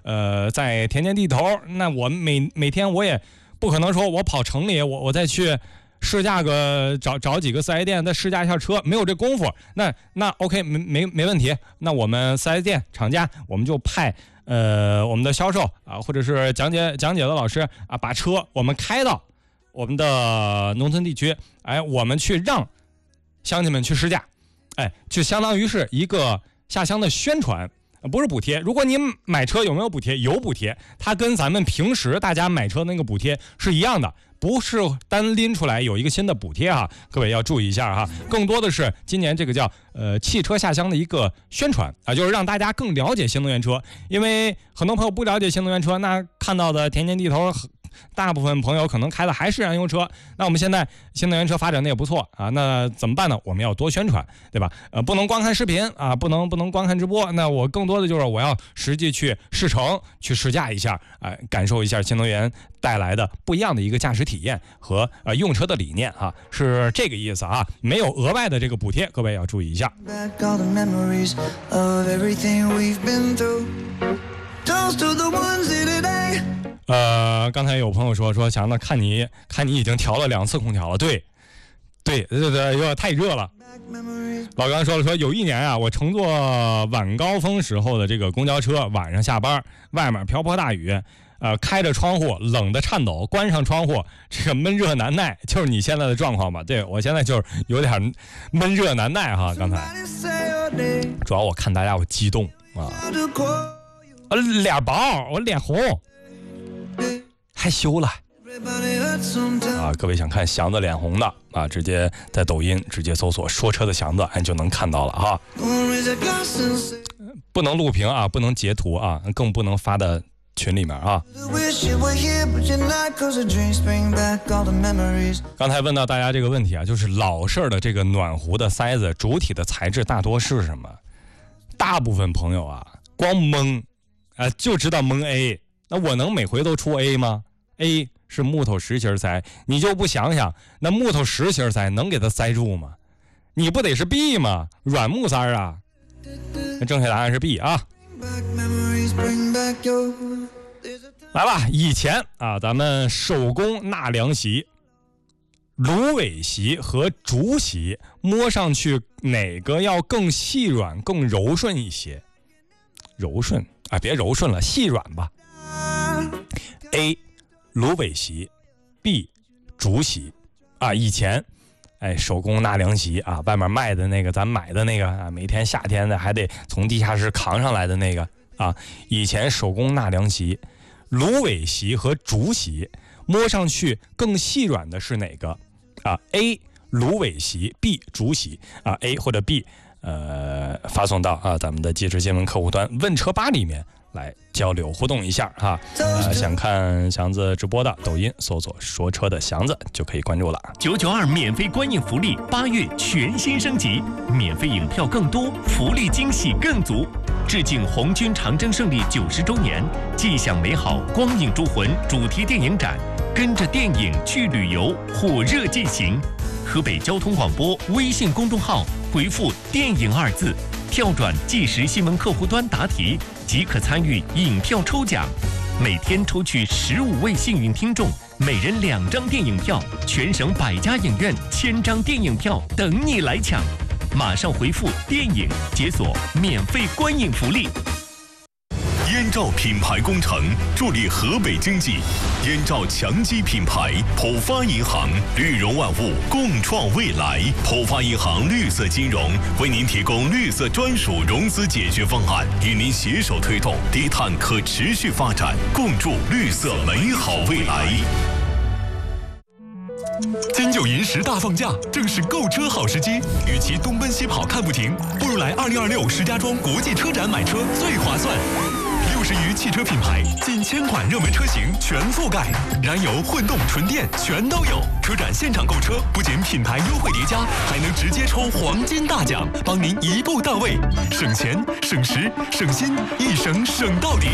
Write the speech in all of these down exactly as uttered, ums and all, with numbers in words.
呃，在田间地头，那我每每天我也不可能说我跑城里，我我再去试驾个找找几个四 S 店再试驾一下车，没有这功夫。那那 OK 没没没问题。那我们四 S 店厂家我们就派呃我们的销售啊，或者是讲解讲解的老师啊，把车我们开到我们的农村地区，哎，我们去让乡亲们去试驾，哎，就相当于是一个下乡的宣传。不是补贴，如果你买车有没有补贴？有补贴，它跟咱们平时大家买车那个补贴是一样的，不是单拎出来有一个新的补贴哈，各位要注意一下哈。更多的是今年这个叫呃汽车下乡的一个宣传啊，就是让大家更了解新能源车，因为很多朋友不了解新能源车，那看到的田间地头。大部分朋友可能开的还是燃油车，那我们现在新能源车发展的也不错啊，那怎么办呢？我们要多宣传，对吧？呃，不能光看视频啊，不能不能光看直播，那我更多的就是我要实际去试乘，去试驾一下，啊、呃，感受一下新能源带来的不一样的一个驾驶体验和呃用车的理念哈、啊，是这个意思啊，没有额外的这个补贴，各位要注意一下。呃，刚才有朋友说说祥子，看你看你已经调了两次空调了，对，对对对，有点太热了。老刚说了说，有一年啊，我乘坐晚高峰时候的这个公交车，晚上下班，外面瓢泼大雨，呃，开着窗户，冷得颤抖，关上窗户，这个闷热难耐，就是你现在的状况吧？对，我现在就是有点闷热难耐哈。刚才主要我看大家我激动啊，我脸薄，我脸红。害羞了啊！各位想看祥子脸红的啊，直接在抖音直接搜索说车的祥子，哎，就能看到了哈。不能录屏啊，不能截图啊，更不能发到群里面啊。刚才问到大家这个问题啊，就是老式的这个暖壶的塞子主体的材质大多是什么？大部分朋友啊，光蒙啊就知道蒙 A。那我能每回都出 A 吗？ A 是木头实心塞，你就不想想那木头实心塞能给它塞住吗？你不得是 B 吗？软木塞啊。那正确答案是 B 啊。来吧，以前啊，咱们手工纳凉席、芦苇席和竹席，摸上去哪个要更细软、更柔顺一些？柔顺啊，别柔顺了，细软吧。A 芦苇席 B 竹席啊，以前哎手工纳凉席啊，外面卖的那个咱买的那个啊，每天夏天的还得从地下室扛上来的那个啊，以前手工纳凉席芦苇席和竹席摸上去更细软的是哪个啊？ A 芦苇席 B 竹席啊， A 或者 B 呃发送到啊咱们的即时新闻客户端问车吧里面来交流互动一下哈，呃，想看祥子直播的抖音搜索说车的祥子就可以关注了。 九九二免费观影福利，八月全新升级，免费影票更多，福利惊喜更足。致敬红军长征胜利九十周年，既享美好光影铸魂主题电影展，跟着电影去旅游，火热进行。河北交通广播微信公众号回复“电影”二字，跳转即时新闻客户端答题，即可参与影票抽奖。每天抽取十五位幸运听众，每人两张电影票，全省百家影院千张电影票等你来抢。马上回复“电影”解锁免费观影福利。 燕赵品牌工程助力河北经济，燕赵强基品牌，浦发银行，绿融万物，共创未来。浦发银行绿色金融为您提供绿色专属融资解决方案，与您携手推动低碳可持续发展，共筑绿色美好未来。金九银十大放假，正是购车好时机。与其东奔西跑看不停，不如来二零二六石家庄国际车展买车最划算。六十余汽车品牌，近千款热门车型全覆盖，燃油、混动、纯电全都有。车展现场购车，不仅品牌优惠叠加，还能直接抽黄金大奖，帮您一步到位，省钱、省时、省心，一省省到底。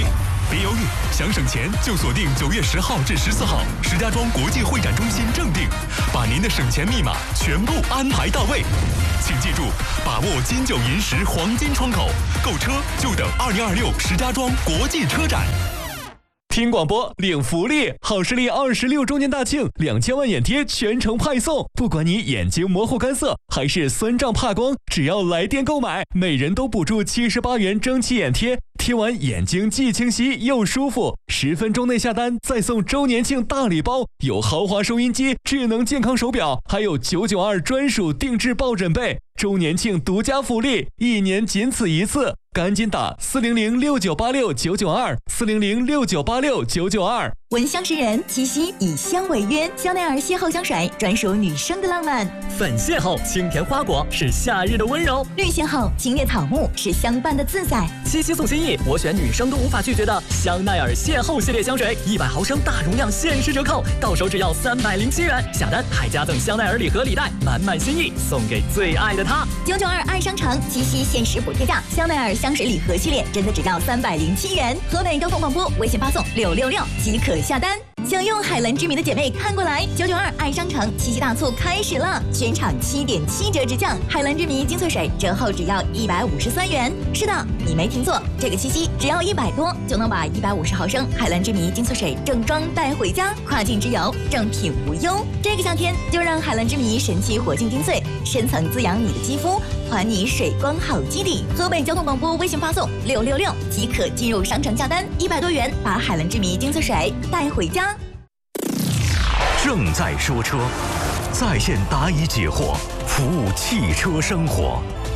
别犹豫，想省钱就锁定九月十号至十四号石家庄国际会展中心正定，把您的省钱密码全部安排到位。请记住，把握金九银十黄金窗口，购车就等二零二六石家庄国际车展。 听广播领福利，好视力二十六周年大庆，两千万眼贴全程派送。不管你眼睛模糊干涩还是酸胀怕光，只要来电购买，每人都补助七十八元蒸汽眼贴，贴完眼睛既清晰又舒服。十分钟内下单，再送周年庆大礼包，有豪华收音机、智能健康手表，还有九九二专属定制抱枕被。周年庆独家福利，一年仅此一次，赶紧打四零零六九八六九九二四零零六九八六九九二。 闻香识人，七夕以香为约，香奈儿邂逅香水专属女生的浪漫。 粉邂逅清甜花果是夏日的温柔， 绿邂逅青叶草木是相伴的自在。 七夕送心意，我选女生都无法拒绝的香奈儿邂逅系列香水，一百毫升大容量限时折扣，到手只要三百零七元，下单还加赠香奈儿礼盒礼袋，满满心意送给最爱的他。 九九二爱商城七夕限时补贴价，香奈儿香水礼盒系列真的只要三百零七元。河北高峰广播微信发送六六六即可下单。想用海蓝之谜的姐妹看过来，九九二爱商城七夕大促开始了，全场七点七折直降，海蓝之谜精粹水折后只要一百五十三元。是的，你没听错，这个七夕只要一百多就能把一百五十毫升海蓝之谜精粹水正装带回家，跨境之游正品无忧。这个夏天就让海蓝之谜神奇活性精粹深层滋养你的肌肤，还你水光好基底。河北交通广播微信发送六六六即可进入商城下单，一百多元把海蓝之谜精粹水带回家。 正在说车，在线答疑解惑，服务汽车生活。